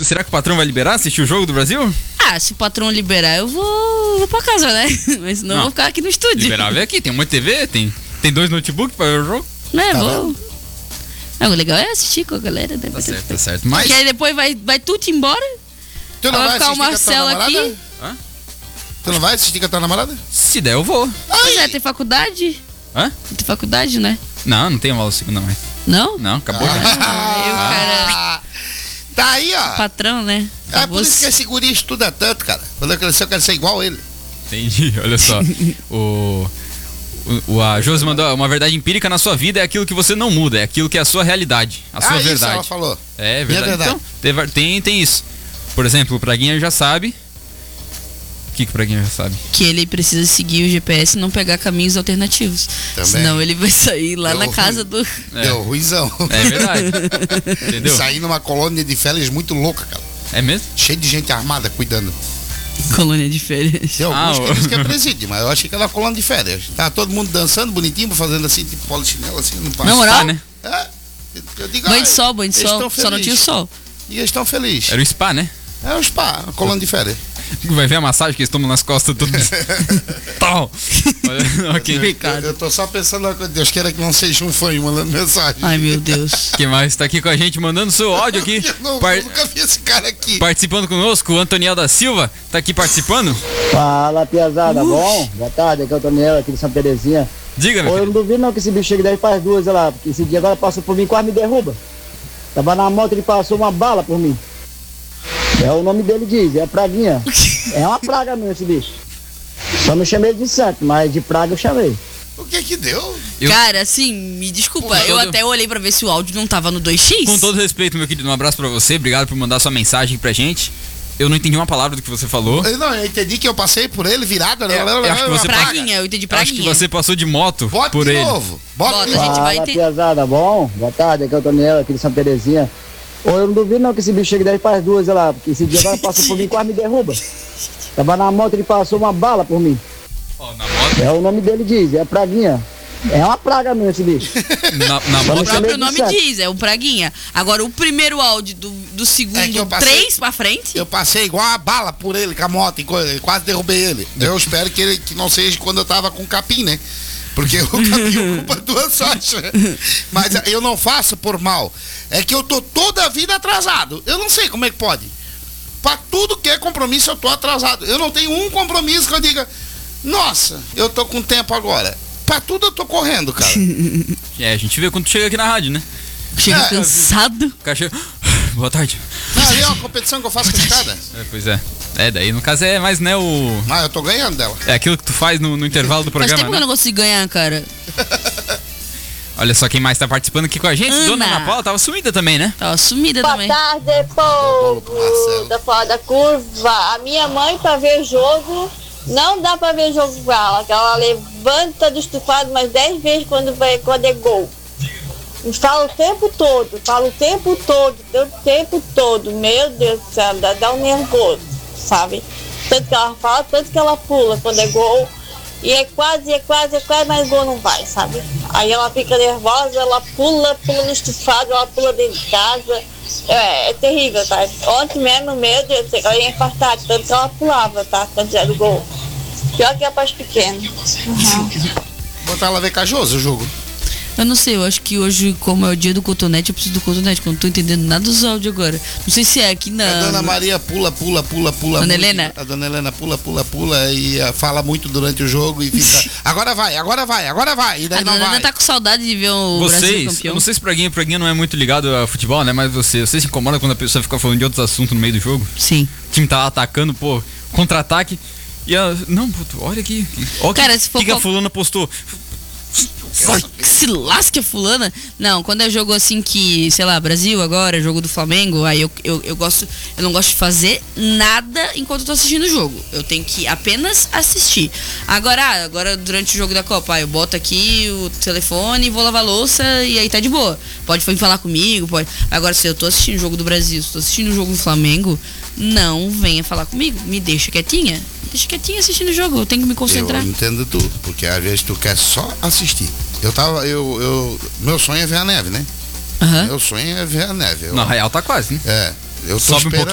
será que o patrão vai liberar assistir o jogo do Brasil? Ah, se o patrão liberar, eu vou pra casa, né? Mas senão eu vou ficar aqui no estúdio. Liberar, vem aqui, tem uma TV, tem 2 notebooks pra ver o jogo. Vou. O legal é assistir com a galera. Né? Tá certo. Mas... Porque aí depois vai tudo embora. Tu não vai ficar o Marcelo aqui. Hã? Tu não vai assistir com a tua namorada? Se der, eu vou. Pois é, tem faculdade. Hã? Tem faculdade, né? Não tem aula segunda mais. Não? Não, acabou já. Cara... Tá aí, ó. Patrão, né? É por isso que esse guri estuda tanto, cara. Quando eu crescer, eu quero ser igual ele. Entendi, olha só. A Josi mandou: uma verdade empírica na sua vida é aquilo que você não muda, é aquilo que é a sua realidade, a sua verdade. Isso ela falou. É verdade. Então, tem isso. Por exemplo, o Praguinha já sabe. O que o Praguinha já sabe? Que ele precisa seguir o GPS e não pegar caminhos alternativos. Também. Senão ele vai sair lá na casa do... Deu ruizão. É verdade. Entendeu? Sair numa colônia de férias muito louca, cara. É mesmo? Cheio de gente armada cuidando. Colônia de férias. Tem alguns que dizem que é presídio, mas eu achei que era uma colônia de férias. Tá todo mundo dançando bonitinho, fazendo assim, tipo polichinelo, assim, não passa. Na moral? Né? Eu digo, banho de sol. Só não tinha o sol. E eles estão felizes. Era o spa, né? É um spa, uma colônia de férias. Vai ver a massagem que eles tomam nas costas tudo. Tal. Ok. Eu tô só pensando, Deus queira que não seja um fã mandando mensagem. Ai, meu Deus. Quem mais tá aqui com a gente, mandando seu áudio aqui? Eu nunca vi esse cara aqui. Participando conosco, o Antoniel da Silva tá aqui participando. Fala, piazada, bom? Boa tarde, aqui é o Antoniel, aqui de Santa Terezinha. Diga, meu Eu filho. não duvido não que esse bicho chegue daí faz 2, olha lá, porque esse dia agora passou por mim, quase me derruba. Tava na moto, ele passou uma bala por mim. É o nome dele diz, é Praguinha. É uma praga mesmo esse bicho. Só não chamei ele de santo, mas de praga eu chamei. O que deu? Cara, assim, me desculpa, eu até olhei pra ver se o áudio não tava no 2x. Com todo respeito, meu querido, um abraço pra você, obrigado por mandar sua mensagem pra gente. Eu não entendi uma palavra do que você falou. Eu entendi que eu passei por ele virado. Eu acho que você Praguinha, eu entendi Praguinha. Acho que você passou de moto Bota por de ele. novo. Bota de a novo. gente vai Fala, entender. piazada, bom? Boa tarde, aqui é o Antoniel, aqui de Santa Terezinha. Eu não duvido não que esse bicho chegue daí faz 2, olha lá, porque esse dia agora passou por mim, quase me derruba. Tava na moto, ele passou uma bala por mim. Na moto? É o nome dele diz, é Praguinha. É uma praga mesmo esse bicho. Na O moto? próprio nome diz, é o Praguinha. Agora, o primeiro áudio do segundo 3 pra frente... Eu passei igual uma bala por ele com a moto, quase derrubei ele. Eu espero que não seja quando eu tava com capim, né? Porque o capim ocupa 2 faixas. Mas eu não faço por mal. É que eu tô toda a vida atrasado. Eu não sei como é que pode. Pra tudo que é compromisso eu tô atrasado. Eu não tenho um compromisso que eu diga, nossa, eu tô com tempo agora. Pra tudo eu tô correndo, cara. A gente vê quando tu chega aqui na rádio, né? Chega cansado. O cara chega... Boa tarde. Não, ali é uma competição que eu faço com a escada. Pois é. Daí no caso é mais, né, o... Ah, eu tô ganhando dela. É aquilo que tu faz no intervalo do programa, Faz tempo que eu não consigo ganhar, cara. Olha só quem mais tá participando aqui com a gente. Ana. Dona Ana Paula tava sumida também, né? Tava sumida Boa também. tarde, povo da Fora da Curva. A minha mãe, pra ver jogo, não dá pra ver jogo com ela, que ela levanta do estufado mais 10 vezes quando é gol. E fala o tempo todo. Meu Deus do céu, dá um nervoso, sabe? Tanto que ela fala, tanto que ela pula quando é gol. E é quase, mas gol não vai, sabe? Aí ela fica nervosa, ela pula no estufado, ela pula dentro de casa. É terrível, tá? Ontem mesmo, meu Deus, ela ia infartar, tanto que ela pulava, tá? Quando era o gol. Pior que a paz pequena. Botar ela ver cajoso o jogo. Eu não sei, eu acho que hoje, como é o dia do cotonete, eu preciso do cotonete, porque eu não tô entendendo nada dos áudios agora. Não sei se é aqui na... A Dona Maria pula. Dona muito. Helena? A Dona Helena pula e fala muito durante o jogo e fica... Agora vai. E daí A não Dona Helena vai. tá com saudade de ver o Brasil campeão. Eu não sei se o Praguinha não é muito ligado a futebol, né? Mas você se incomoda quando a pessoa fica falando de outros assuntos no meio do jogo? Sim. O time tá lá atacando, pô, contra-ataque. E ela... Não, puto, olha aqui. Olha Cara, se for que a fulana postou. Que se lasque a fulana. Não, quando é jogo assim que, sei lá, Brasil agora, jogo do Flamengo, aí eu não gosto de fazer nada enquanto eu tô assistindo o jogo. Eu tenho que apenas assistir. Agora durante o jogo da Copa, eu boto aqui o telefone, vou lavar a louça e aí tá de boa. Pode vir falar comigo, pode. Agora, se eu tô assistindo o jogo do Brasil, se eu tô assistindo o jogo do Flamengo, não venha falar comigo. Me deixa quietinha. Deixa quietinha assistindo o jogo, eu tenho que me concentrar. Eu entendo tudo, porque às vezes tu quer só assistir. Meu sonho é ver a neve, né? Uhum. Meu sonho é ver a neve. Na real tá quase, né? Eu tô Sobe um esperando